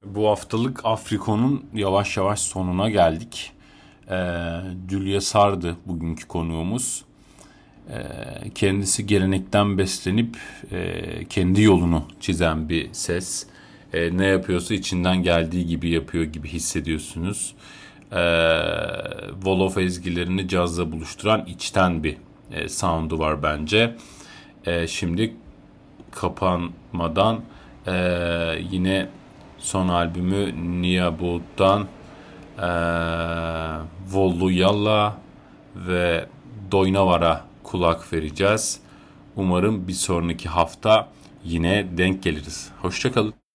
Bu haftalık Afriko'nun yavaş yavaş sonuna geldik. Julia Sardı bugünkü konuğumuz. Kendisi gelenekten beslenip kendi yolunu çizen bir ses. Ne yapıyorsa içinden geldiği gibi yapıyor gibi hissediyorsunuz. Wolof ezgilerini cazla buluşturan içten bir sound'u var bence. Şimdi kapanmadan yine son albümü Niabud'dan Vollu Yalla ve Doynavar'a kulak vereceğiz. Umarım bir sonraki hafta yine denk geliriz. Hoşça kalın.